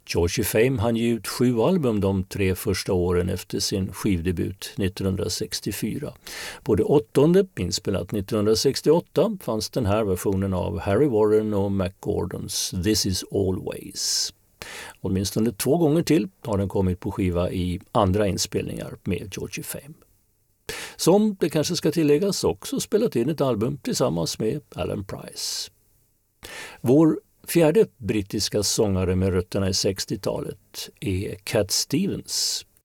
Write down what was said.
Georgie Fame hann ge ut 7 album de 3 första åren efter sin skivdebut 1964. På det 8:e, inspelat 1968, fanns den här versionen av Harry Warren och Mac Gordons This Is Always. Åtminstone 2 gånger till har den kommit på skiva i andra inspelningar med Georgie Fame. Som, det kanske ska tilläggas, också spelat in ett album tillsammans med Alan Price. Vår 4:e brittiska sångare med rötterna i 60-talet är Cat Stevens.